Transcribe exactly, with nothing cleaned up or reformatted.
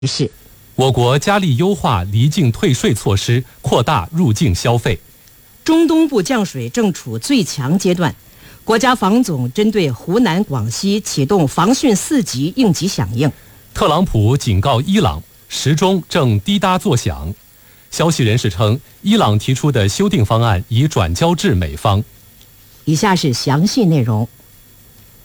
是， 我国加力优化离境退税措施，扩大入境消费。 中东部降水正处最强阶段，国家防总针对湖南、广西启动防汛四级应急响应。 特朗普警告伊朗，时钟正滴答作响。消息人士称，伊朗提出的修订方案已转交至美方。 以下是详细内容。